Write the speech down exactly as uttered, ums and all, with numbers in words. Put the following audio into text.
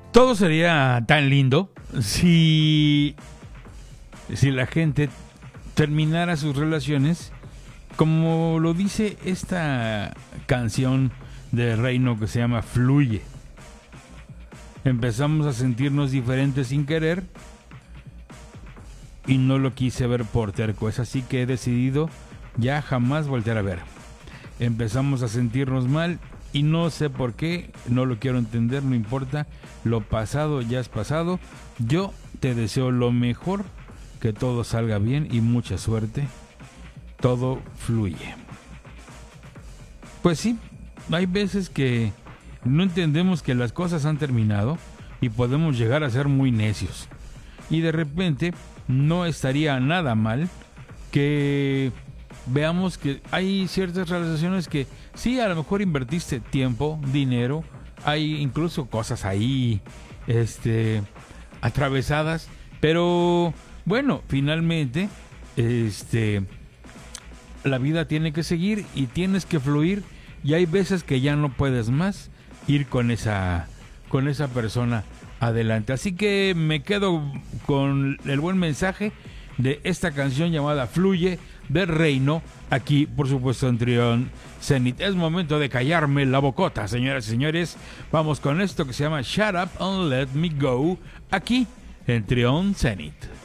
Todo sería tan lindo si, si la gente terminara sus relaciones como lo dice esta canción de Reino que se llama Fluye. Empezamos a sentirnos diferentes sin querer y no lo quise ver por terco. Es así que he decidido ya jamás voltear a ver. Empezamos a sentirnos mal y no sé por qué, no lo quiero entender, no importa. Lo pasado ya es pasado. Yo te deseo lo mejor, que todo salga bien y mucha suerte. Todo fluye. Pues sí, hay veces que no entendemos que las cosas han terminado y podemos llegar a ser muy necios. Y de repente no estaría nada mal que veamos que hay ciertas relaciones que sí, a lo mejor invertiste tiempo, dinero, hay incluso cosas ahí este, atravesadas, pero bueno, finalmente este, la vida tiene que seguir y tienes que fluir y hay veces que ya no puedes más ir con esa, con esa persona adelante. Así que me quedo con el buen mensaje de esta canción llamada Fluye de Reino, aquí por supuesto en Trión Zenit. Es momento de callarme la bocota, señoras y señores. Vamos con esto que se llama Shut Up and Let Me Go, aquí en Trión Zenit.